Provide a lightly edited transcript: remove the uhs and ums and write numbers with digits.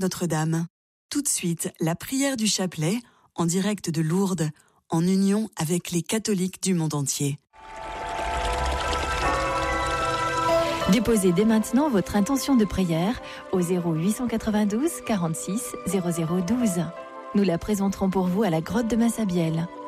Notre-Dame. Tout de suite, la prière du chapelet, en direct de Lourdes, en union avec les catholiques du monde entier. Déposez dès maintenant votre intention de prière au 0892 46 0012. Nous la présenterons pour vous à la grotte de Massabielle.